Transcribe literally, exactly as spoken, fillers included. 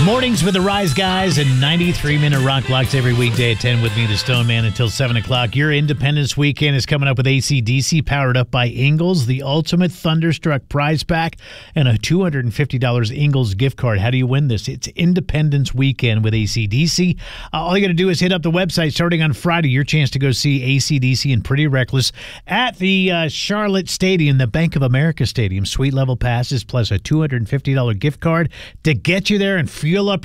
Mornings with the Rise Guys and ninety-three minute rock blocks every weekday at ten with me, the Stone Man, until seven o'clock. Your Independence Weekend is coming up with A C D C, powered up by Ingles, the ultimate Thunderstruck prize pack, and a two hundred fifty dollars Ingles gift card. How do you win this? It's Independence Weekend with A C D C. Uh, all you got to do is hit up the website starting on Friday. Your chance to go see A C D C and Pretty Reckless at the uh, Charlotte Stadium, the Bank of America Stadium. Suite level passes plus a two hundred fifty dollars gift card to get you there and fuel up